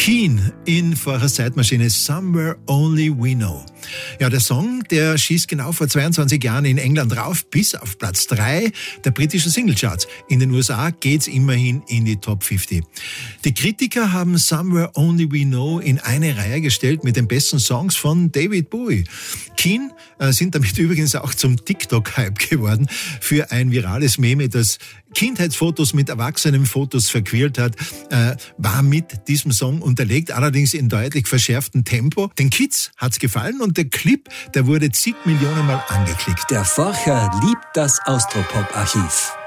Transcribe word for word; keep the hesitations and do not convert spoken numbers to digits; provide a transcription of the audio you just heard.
Keane in vorher Zeitmaschine Somewhere Only We Know. Ja, der Song, der schießt genau vor zweiundzwanzig Jahren in England rauf, bis auf Platz drei der britischen Singlecharts. In den U S A geht's immerhin in die Top fünfzig. Die Kritiker haben Somewhere Only We Know in eine Reihe gestellt mit den besten Songs von David Bowie. Keane äh, sind damit übrigens auch zum TikTok-Hype geworden für ein virales Meme, das Kindheitsfotos mit erwachsenen Fotos verquält hat, äh, war mit diesem Song unterlegt, allerdings in deutlich verschärftem Tempo. Den Kids hat's gefallen und der Clip, der wurde zig Millionen Mal angeklickt. Der Forscher liebt das Austropop-Archiv.